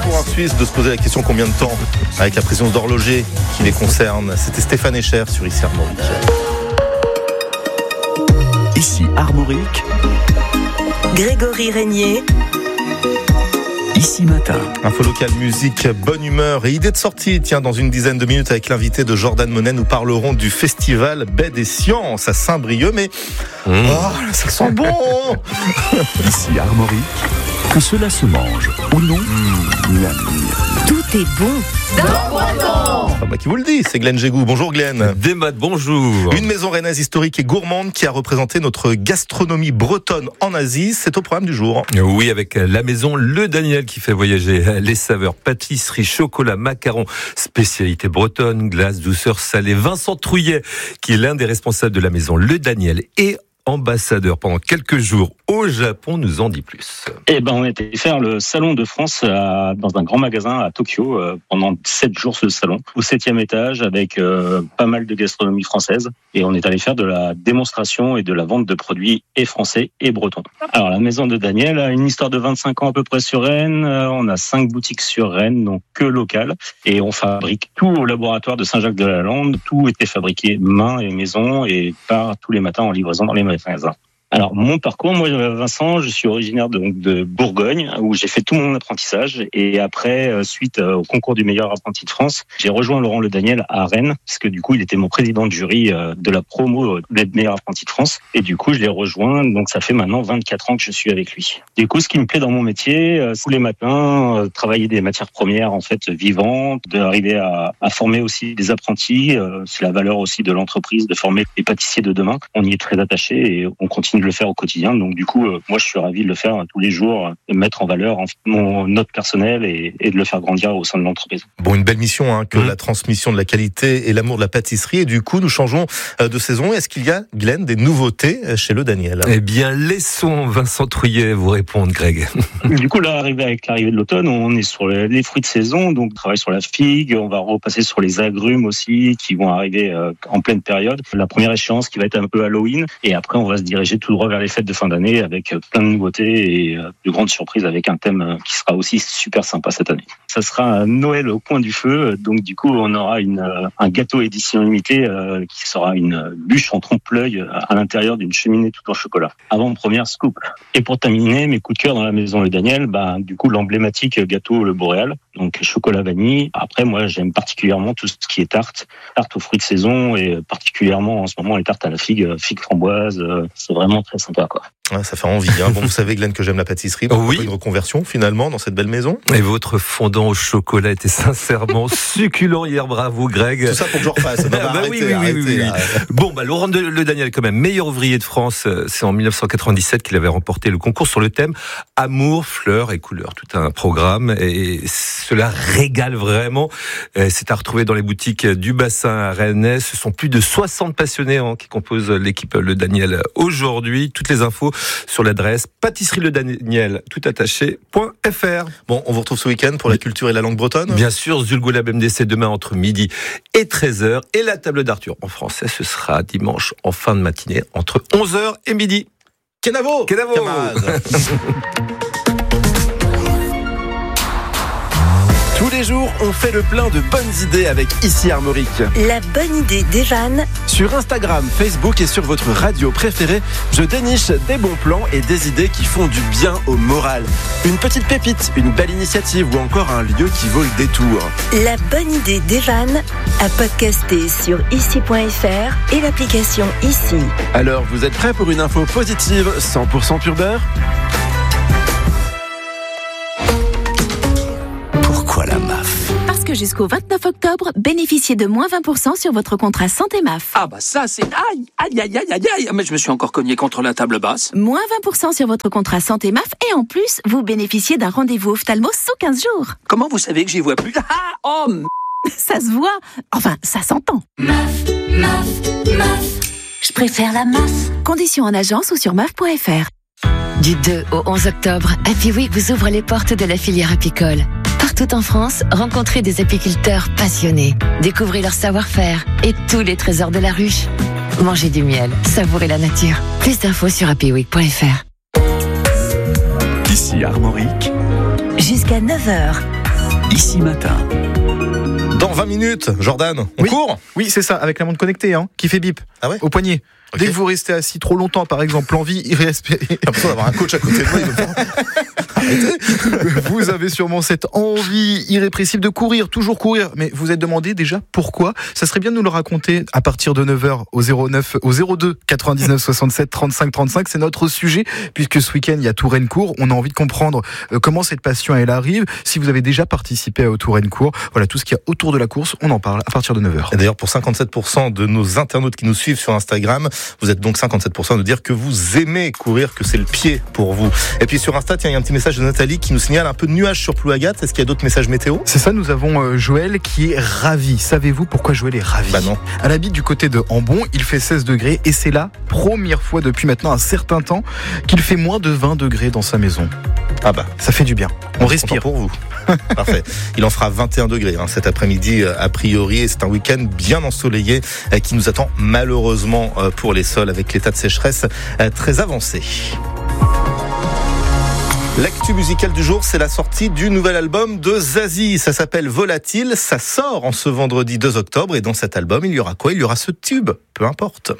pour un Suisse de se poser la question combien de temps avec la présence d'horloger qui les concerne. C'était Stéphane Echer sur Ici Armorique. Ici Armorique, Grégory Régnier. Ici Matin. Info locale, musique, bonne humeur et idée de sortie. Tiens, dans une dizaine de minutes avec l'invité de Jordan Monet, nous parlerons du festival Baie des Sciences à Saint-Brieuc. Mais ça sent bon. Ici Armorique, que cela se mange ou non, Tout est bon dans Breton. Qui vous le dit, c'est Glenn Jégou. Bonjour Glenn. Des maths, bonjour. Une maison rennaise historique et gourmande qui a représenté notre gastronomie bretonne en Asie. C'est au programme du jour. Oui, avec la maison Le Daniel qui fait voyager les saveurs pâtisserie, chocolat, macarons, spécialité bretonne, glace, douceur salée. Vincent Trouillet, qui est l'un des responsables de la maison Le Daniel et ambassadeur pendant quelques jours au Japon, nous en dit plus. On a été faire le salon de France dans un grand magasin à Tokyo pendant 7 jours ce salon, au 7e étage avec pas mal de gastronomie française, et on est allé faire de la démonstration et de la vente de produits et français et bretons. Alors la maison de Daniel a une histoire de 25 ans à peu près sur Rennes, on a 5 boutiques sur Rennes, donc que locales, et on fabrique tout au laboratoire de Saint-Jacques-de-la-Lande, tout était fabriqué main et maison et part tous les matins en livraison dans les magasins. Alors, mon parcours, moi, Vincent, je suis originaire de Bourgogne, où j'ai fait tout mon apprentissage. Et après, suite au concours du meilleur apprenti de France, j'ai rejoint Laurent Le Daniel à Rennes, parce que du coup, il était mon président de jury de la promo d'être meilleur apprenti de France. Et du coup, je l'ai rejoint. Donc, ça fait maintenant 24 ans que je suis avec lui. Du coup, ce qui me plaît dans mon métier, tous les matins, travailler des matières premières, en fait, vivantes, d'arriver à former aussi des apprentis. C'est la valeur aussi de l'entreprise, de former les pâtissiers de demain. On y est très attaché et on continue de le faire au quotidien. Donc du coup, moi je suis ravi de le faire tous les jours, de mettre en valeur mon note personnelle et de le faire grandir au sein de l'entreprise. Bon, une belle mission que la transmission de la qualité et l'amour de la pâtisserie. Et du coup, nous changeons de saison. Est-ce qu'il y a, Glenn, des nouveautés chez Le Daniel ? Eh bien, laissons Vincent Trouillet vous répondre, Greg. Du coup, là, avec l'arrivée de l'automne, on est sur les fruits de saison, donc on travaille sur la figue, on va repasser sur les agrumes aussi, qui vont arriver en pleine période. La première échéance qui va être un peu Halloween, et après on va se diriger tout droit vers les fêtes de fin d'année avec plein de nouveautés et de grandes surprises avec un thème qui sera aussi super sympa cette année. Ça sera un Noël au coin du feu, donc du coup on aura un gâteau édition limitée qui sera une bûche en trompe-l'œil à l'intérieur d'une cheminée tout en chocolat. Avant-première scoop. Et pour terminer, mes coups de cœur dans la maison Le Daniel, du coup l'emblématique gâteau Le Boréal, donc chocolat vanille. Après moi j'aime particulièrement tout ce qui est tarte aux fruits de saison et particulièrement en ce moment les tartes à la figue framboise, c'est vraiment très sympa quoi. Ouais, ça fait envie. Bon, vous savez, Glenn, que j'aime la pâtisserie. Oui. Une reconversion, finalement, dans cette belle maison. Et votre fondant au chocolat était sincèrement succulent hier. Bravo, Greg. Tout ça pour que je refasse. Oui. Bon, Laurent Le Daniel, quand même, meilleur ouvrier de France. C'est en 1997 qu'il avait remporté le concours sur le thème Amour, fleurs et couleurs. Tout un programme. Et cela régale vraiment. C'est à retrouver dans les boutiques du bassin à Rennes. Ce sont plus de 60 passionnés qui composent l'équipe Le Daniel aujourd'hui. Toutes les infos sur l'adresse pâtisserieledaniel toutattaché.fr. Bon, on vous retrouve ce week-end pour la culture et la langue bretonne. Bien sûr, Zulgolab MDC demain entre midi et 13h. Et la table d'Arthur en français, ce sera dimanche en fin de matinée entre 11h et midi. Kenavo. Tous les jours, on fait le plein de bonnes idées avec Ici Armorique. La bonne idée d'Evan. Sur Instagram, Facebook et sur votre radio préférée, je déniche des bons plans et des idées qui font du bien au moral. Une petite pépite, une belle initiative ou encore un lieu qui vaut le détour. La bonne idée d'Evan à podcaster sur ici.fr et l'application Ici. Alors, vous êtes prêts pour une info positive 100% pur beurre ? Pourquoi la MAF ? Parce que jusqu'au 29 octobre, bénéficiez de moins 20% sur votre contrat santé MAF. Ah ça c'est... Aïe, mais je me suis encore cogné contre la table basse. Moins 20% sur votre contrat santé MAF et en plus, vous bénéficiez d'un rendez-vous ophtalmo sous 15 jours. Comment vous savez que j'y vois plus ? Ça se voit, enfin ça s'entend. MAF. Je préfère la MAF. Conditions en agence ou sur MAF.fr. Du 2 au 11 octobre, Happy Week vous ouvre les portes de la filière apicole. Partout en France, rencontrez des apiculteurs passionnés. Découvrez leur savoir-faire et tous les trésors de la ruche. Mangez du miel, savourez la nature. Plus d'infos sur happyweek.fr. Ici Armorique. Jusqu'à 9h. Ici Matin. Dans 20 minutes, Jordan, on court ? Oui, c'est ça, avec la montre connectée qui fait bip au poignet. Okay. Dès que vous restez assis trop longtemps, par exemple, l'envie irréspirée. Pas besoin d'avoir un coach à côté de moi, il veut pas. Vous avez sûrement cette envie irrépressible de courir, toujours courir. Mais vous êtes demandé déjà pourquoi ? Ça serait bien de nous le raconter à partir de 9h au 02 99 67 35 35. C'est notre sujet, puisque ce week-end, il y a Touraine-Court. On a envie de comprendre comment cette passion, elle arrive. Si vous avez déjà participé au Touraine-Court, voilà, tout ce qu'il y a autour de la course, on en parle à partir de 9h. Et d'ailleurs, pour 57% de nos internautes qui nous suivent sur Instagram, vous êtes donc 57% de dire que vous aimez courir, que c'est le pied pour vous. Et puis sur Insta, il y a un petit message de Nathalie qui nous signale un peu de nuages sur Plouagat. Est-ce qu'il y a d'autres messages météo ? C'est ça, nous avons Joël qui est ravi. Savez-vous pourquoi Joël est ravi ? Bah non. Elle habite du côté de Ambon, il fait 16 degrés et c'est la première fois depuis maintenant un certain temps qu'il fait moins de 20 degrés dans sa maison. Ah bah, ça fait du bien. On respire. Pour vous. Parfait. Il en fera 21 degrés cet après-midi a priori, et c'est un week-end bien ensoleillé qui nous attend malheureusement pour les sols avec l'état de sécheresse très avancé. L'actu musicale du jour, c'est la sortie du nouvel album de Zazie. Ça s'appelle Volatile. Ça sort en ce vendredi 2 octobre. Et dans cet album, il y aura quoi ? Il y aura ce tube. Peu importe.